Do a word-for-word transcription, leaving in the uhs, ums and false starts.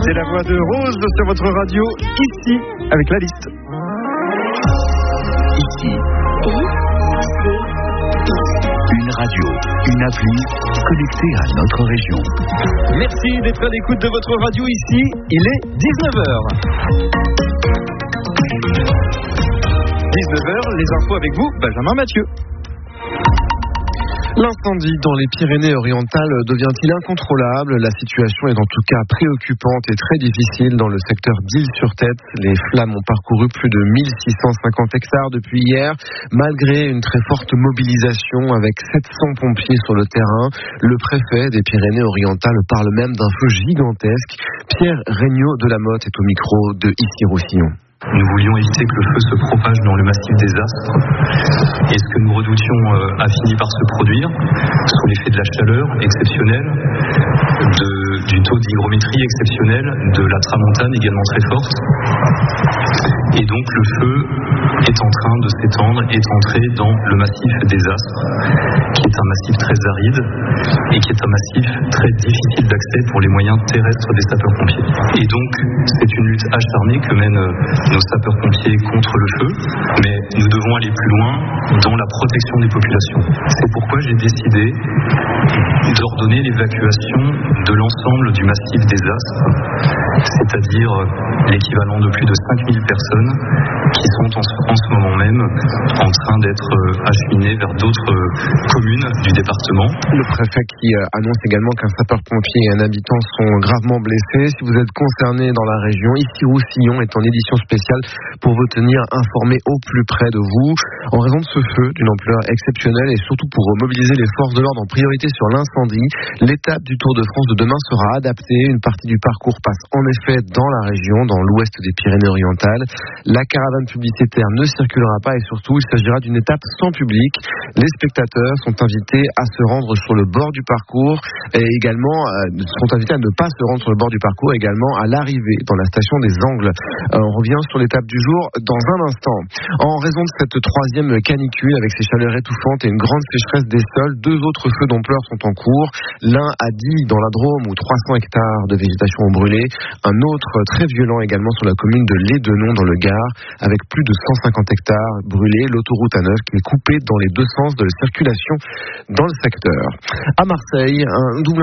C'était la voix de Rose sur votre radio, ici, avec la liste. Ici. Une radio, une appli connectée à notre région. Merci d'être à l'écoute de votre radio ici. Il est dix-neuf heures. dix-neuf heures, les infos avec vous, Benjamin Mathieu. L'incendie dans les Pyrénées-Orientales devient-il incontrôlable ? La situation est en tout cas préoccupante et très difficile dans le secteur d'Isle-sur-Tête. Les flammes ont parcouru plus de mille six cent cinquante hectares depuis hier, malgré une très forte mobilisation avec sept cents pompiers sur le terrain. Le préfet des Pyrénées-Orientales parle même d'un feu gigantesque. Pierre Regnault de la Motte est au micro de Issy-Roussillon. Nous voulions éviter que le feu se propage dans le massif des Astres. Et ce que nous redoutions euh, a fini par se produire, sous l'effet de la chaleur exceptionnelle, de, du taux d'hygrométrie exceptionnel, de la tramontane également très forte. Et donc le feu est en train de s'étendre, est entré dans le massif des Astres, qui est un massif très aride et qui est un massif très difficile d'accès pour les moyens terrestres des sapeurs-pompiers. Et donc c'est une lutte acharnée que mènent nos sapeurs-pompiers contre le feu, mais nous devons aller plus loin dans la protection des populations. C'est pourquoi j'ai décidé d'ordonner l'évacuation de l'ensemble du massif des Astres, c'est-à-dire l'équivalent de plus de cinq mille personnes qui sont en ce, en ce moment même en train d'être acheminées vers d'autres communes du département. Le préfet qui annonce également qu'un sapeur-pompier et un habitant sont gravement blessés. Si vous êtes concerné dans la région, Issy-Roussillon est en édition spéciale pour vous tenir informé au plus près de vous. En raison de ce feu d'une ampleur exceptionnelle et surtout pour mobiliser les forces de l'ordre en priorité sur l'incendie, l'étape du Tour de France de demain sera adaptée. Une partie du parcours passe en effet dans la région, dans l'ouest des Pyrénées-Orientales. La caravane publicitaire ne circulera pas et surtout il s'agira d'une étape sans public. Les spectateurs sont invités à se rendre sur le bord du parcours et également euh, sont invités à ne pas se rendre sur le bord du parcours, également à l'arrivée dans la station des Angles. Euh, on revient sur l'étape du jour dans un instant. En raison de cette troisième canicule avec ses chaleurs étouffantes et une grande sécheresse des sols, deux autres feux d'ampleur sont en cours. L'un à Die dans la Drôme où trois cents hectares de végétation ont brûlé. Un autre très violent également sur la commune de Lédenon dans le Gard avec plus de cent cinquante hectares brûlés. L'autoroute A neuf qui est coupée dans les deux sens de la circulation dans le secteur. À Marseille, un double